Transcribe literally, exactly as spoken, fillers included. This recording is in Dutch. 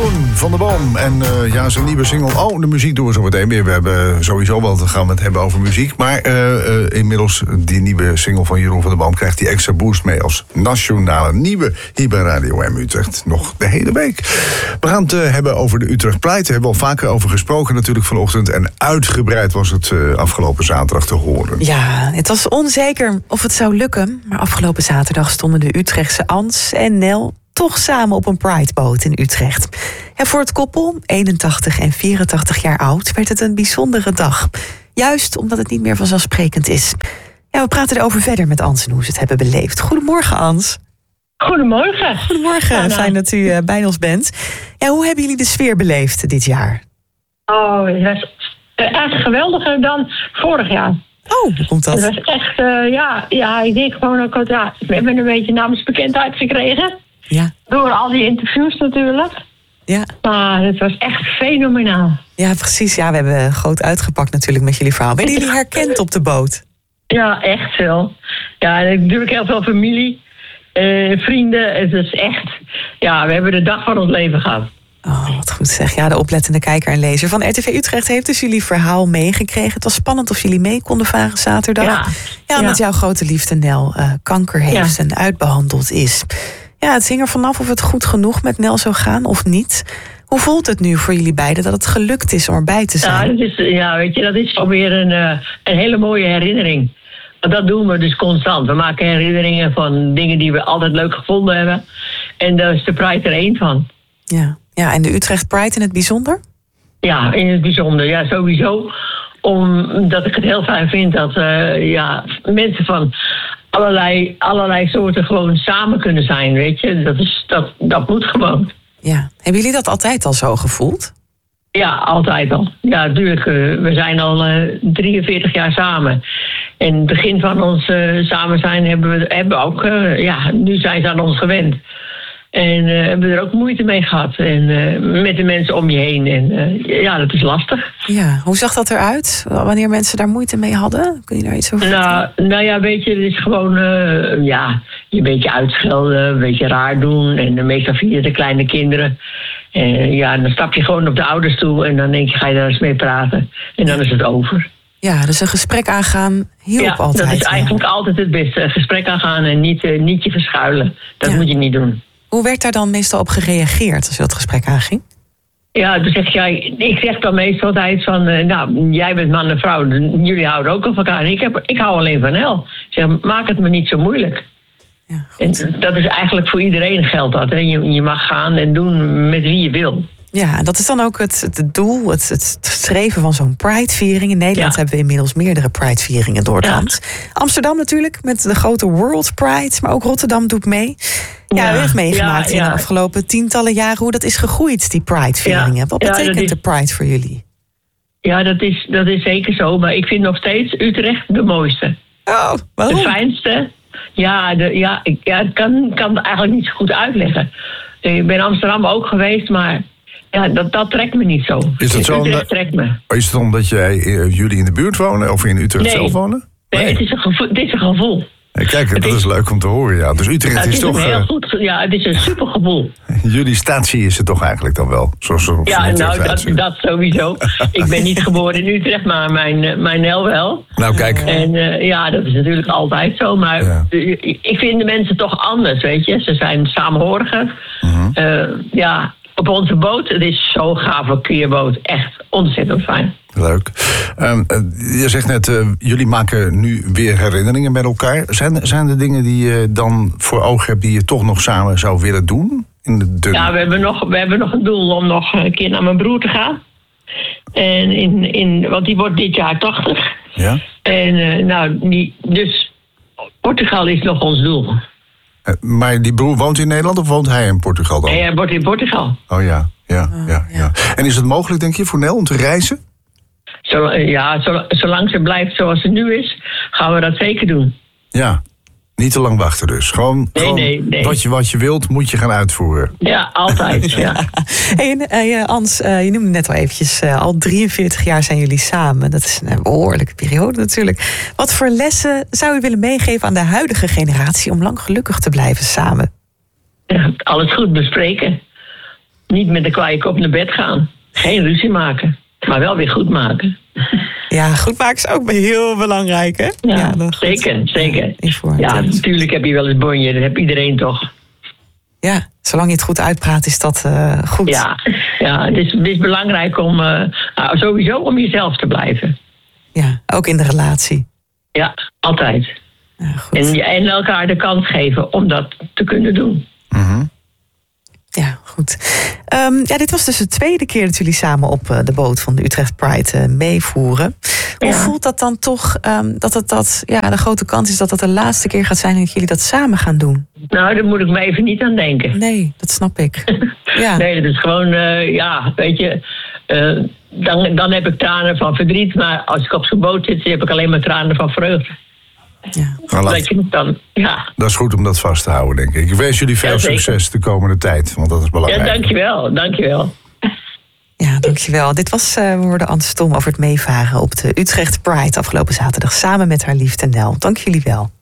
Jeroen van der Boom. En uh, ja, zijn nieuwe single. Oh, de muziek doen we zo meteen weer. We hebben sowieso wel te gaan met hebben over muziek. Maar uh, uh, inmiddels, die nieuwe single van Jeroen van der Boom krijgt die extra boost mee als nationale nieuwe hier bij Radio M Utrecht. Nog de hele week. We gaan het uh, hebben over de Utrecht Pride. Daar hebben we al vaker over gesproken natuurlijk vanochtend. En uitgebreid was het uh, afgelopen zaterdag te horen. Ja, het was onzeker of het zou lukken. Maar afgelopen zaterdag stonden de Utrechtse Ans en Nel toch samen op een Prideboot in Utrecht. En voor het koppel, eenentachtig en vierentachtig jaar oud, werd het een bijzondere dag. Juist omdat het niet meer vanzelfsprekend is. Ja, we praten erover verder met Ans en hoe ze het hebben beleefd. Goedemorgen, Ans. Goedemorgen. Goedemorgen, ja, nou. Fijn dat u uh, bij ons bent. Ja, hoe hebben jullie de sfeer beleefd dit jaar? Oh, het was echt geweldiger dan vorig jaar. Oh, hoe komt dat? Het was echt, uh, ja, ja, ik denk gewoon ook, ja, we hebben een beetje naamsbekendheid gekregen. Ja. Door al die interviews natuurlijk. Ja. Maar het was echt fenomenaal. Ja, precies. Ja, we hebben groot uitgepakt natuurlijk met jullie verhaal. Werden jullie herkend op de boot? Ja, echt veel. Ja, natuurlijk heel veel familie, eh, vrienden. Het is echt, ja, we hebben de dag van ons leven gehad. Oh, wat goed zeg. Ja, de oplettende kijker en lezer van R T V Utrecht heeft dus jullie verhaal meegekregen. Het was spannend of jullie mee konden varen zaterdag. Ja, ja omdat ja. jouw grote liefde Nel uh, kanker heeft ja. en uitbehandeld is. Ja, het hing er vanaf of het goed genoeg met Nel zou gaan of niet. Hoe voelt het nu voor jullie beiden dat het gelukt is om erbij te zijn? Ja, dat is, ja weet je, dat is alweer een, uh, een hele mooie herinnering. Want dat doen we dus constant. We maken herinneringen van dingen die we altijd leuk gevonden hebben. En daar is de Pride er één van. Ja. ja, en de Utrecht Pride in het bijzonder? Ja, in het bijzonder. Ja, sowieso. Omdat ik het heel fijn vind dat uh, ja, mensen van allerlei, allerlei soorten gewoon samen kunnen zijn, weet je. Dat, is, dat, dat moet gewoon. Ja. Hebben jullie dat altijd al zo gevoeld? Ja, altijd al. Ja, natuurlijk. Uh, we zijn al uh, drieënveertig jaar samen. En het begin van ons uh, samen zijn hebben we hebben ook, uh, ja, nu zijn ze aan ons gewend. En uh, hebben we er ook moeite mee gehad. En uh, met de mensen om je heen. En uh, ja, dat is lastig. Ja, hoe zag dat eruit? Wanneer mensen daar moeite mee hadden? Kun je daar iets over nou, vertellen? Nou ja, weet je, het is gewoon, uh, ja, je een beetje uitschelden, een beetje raar doen. En meestal via de kleine kinderen. En ja, dan stap je gewoon op de ouders toe en dan denk je, ga je daar eens mee praten. En dan is het over. Ja, dus een gesprek aangaan hielp ja, altijd. Dat is eigenlijk ja. altijd het beste. Een gesprek aangaan en niet, uh, niet je verschuilen. Dat ja. moet je niet doen. Hoe werd daar dan meestal op gereageerd als je dat gesprek aanging? Ja, dan zeg jij, ik zeg dan meestal altijd van, uh, nou, jij bent man en vrouw, jullie houden ook van elkaar. En ik, heb, ik hou alleen van Nel. Ik zeg, maak het me niet zo moeilijk. Ja, en dat is eigenlijk voor iedereen geldt dat. Hè? Je, je mag gaan en doen met wie je wil. Ja, en dat is dan ook het, het doel, het, het streven van zo'n Pride-viering. In Nederland ja. hebben we inmiddels meerdere Pride-vieringen door het ja. land. Amsterdam natuurlijk, met de grote World Pride, maar ook Rotterdam doet mee. Ja, ja. u heeft meegemaakt ja, ja. in de afgelopen tientallen jaren hoe dat is gegroeid, die Pride-vieringen. Ja. Wat betekent ja, is, de Pride voor jullie? Ja, dat is, dat is zeker zo, maar ik vind nog steeds Utrecht de mooiste. Oh, waarom? De fijnste. Ja, de, ja ik ja, kan, kan het eigenlijk niet zo goed uitleggen. Ik ben in Amsterdam ook geweest, maar ja, dat, dat trekt me niet zo. Is het zo Utrecht trekt me. Is het omdat jij, uh, jullie in de buurt wonen of in Utrecht nee. zelf wonen? Nee, nee, het is een gevoel. Het is een gevoel. Ja, kijk, dat is, is leuk om te horen. Ja. Dus Utrecht ja, het is, is toch... Heel uh, goed, ja, het is een supergevoel. Jullie statie is het toch eigenlijk dan wel? Zoals zo ja, nou, dat, dat sowieso. Ik ben niet geboren in Utrecht, maar mijn, mijn Nel wel. Nou, kijk. En uh, ja, dat is natuurlijk altijd zo. Maar ja. ik vind de mensen toch anders, weet je. Ze zijn samenhoriger. Uh-huh. Uh, ja, op onze boot, het is zo'n gave keerboot. Echt ontzettend fijn. Leuk. Um, je zegt net, uh, jullie maken nu weer herinneringen met elkaar. Zijn, zijn er dingen die je dan voor ogen hebt die je toch nog samen zou willen doen? In de dunne... Ja, we hebben, nog, we hebben nog een doel om nog een keer naar mijn broer te gaan. En in, in, want die wordt dit jaar tachtig. Ja. En uh, nou, die, dus Portugal is nog ons doel. Uh, maar die broer woont in Nederland of woont hij in Portugal dan? Nee, hij wordt in Portugal. Oh ja, ja, oh, ja, ja. ja. En is het mogelijk, denk je, voor Nel om te reizen? Zo, ja, zolang ze blijft zoals ze nu is, gaan we dat zeker doen. Ja, niet te lang wachten dus. Gewoon, nee, gewoon nee, nee. Wat, je, wat je wilt, moet je gaan uitvoeren. Ja, altijd, ja. Hey, uh, Ans, uh, je noemde net al eventjes, uh, al drieënveertig jaar zijn jullie samen. Dat is een behoorlijke periode natuurlijk. Wat voor lessen zou u willen meegeven aan de huidige generatie om lang gelukkig te blijven samen? Ja, alles goed bespreken. niet met de kwaaie kop naar bed gaan. Geen ruzie maken, maar wel weer goed maken. Ja, goed maken is ook heel belangrijk, hè? Ja, ja dat zeker, zeker. Ja, ja, natuurlijk heb je wel eens bonje, dat heb iedereen toch. Ja, zolang je het goed uitpraat is dat uh, goed. Ja, ja het, is, het is belangrijk om uh, nou, sowieso om jezelf te blijven. Ja, ook in de relatie. Ja, altijd. Ja, goed. En, en elkaar de kans geven om dat te kunnen doen. Mm-hmm. Ja, goed. Um, ja, dit was dus de tweede keer dat jullie samen op uh, de boot van de Utrecht Pride uh, meevoeren. Hoe Ja. voelt dat dan toch, um, dat het dat, ja, de grote kans is dat dat de laatste keer gaat zijn dat jullie dat samen gaan doen? Nou, daar moet ik me even niet aan denken. Nee, dat snap ik. Ja. Nee, dat is gewoon, uh, ja, weet je, uh, dan, dan heb ik tranen van verdriet. Maar als ik op zo'n boot zit, heb ik alleen maar tranen van vreugde. Ja. Nou, laat- Dat, je dan, ja. dat is goed om dat vast te houden, denk ik. Ik wens jullie veel Ja, zeker. succes de komende tijd, want dat is ja, belangrijk. dankjewel, dankjewel. Ja, dankjewel. Dit was uh, we hoorden Anne Stom over het meevaren op de Utrecht Pride afgelopen zaterdag samen met haar liefde Nel. Dank jullie wel.